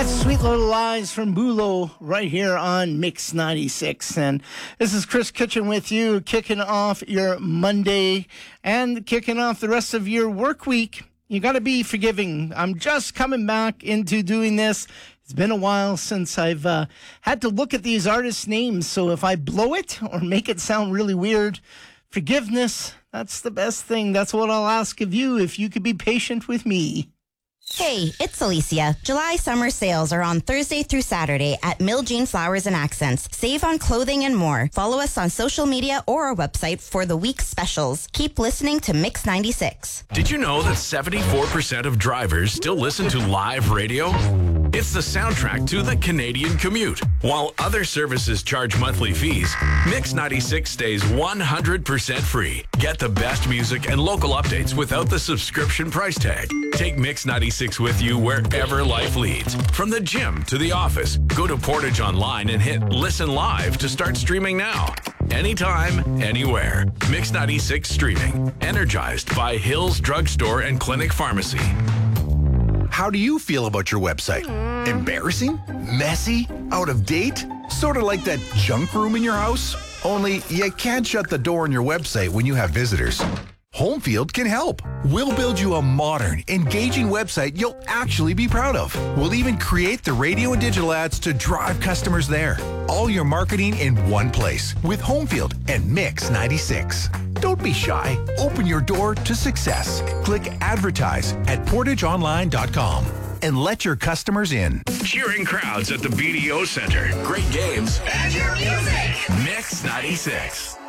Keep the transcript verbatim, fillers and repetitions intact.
That's Sweet Little Lies from Bulo right here on Mix ninety-six. And this is Chris Kitchen with you, kicking off your Monday and kicking off the rest of your work week. You got to be forgiving. I'm just coming back into doing this. It's been a while since I've uh, had to look at these artists' names. So if I blow it or make it sound really weird, forgiveness, that's the best thing. That's what I'll ask of you, if you could be patient with me. Hey, it's Alicia. July summer sales are on Thursday through Saturday at Mill Jean Flowers and Accents. Save on clothing and more. Follow us on social media or our website for the week's specials. Keep listening to Mix ninety-six. Did you know that seventy-four percent of drivers still listen to live radio? It's the soundtrack to the Canadian commute. While other services charge monthly fees, Mix ninety-six stays one hundred percent free. Get the best music and local updates without the subscription price tag. Take Mix ninety-six with you wherever life leads. From the gym to the office, go to Portage Online and hit Listen Live to start streaming now. Anytime, anywhere. Mix ninety-six streaming. Energized by Hills Drugstore and Clinic Pharmacy. How do you feel about your website? Embarrassing? Messy? Out of date? Sort of like that junk room in your house? Only you can't shut the door on your website when you have visitors. Homefield can help. We'll build you a modern, engaging website you'll actually be proud of. We'll even create the radio and digital ads to drive customers there. All your marketing in one place with Homefield and Mix ninety-six. Don't be shy. Open your door to success. Click advertise at portage online dot com and let your customers in. Cheering crowds at the B D O Center. Great games. And your music. Mix ninety-six.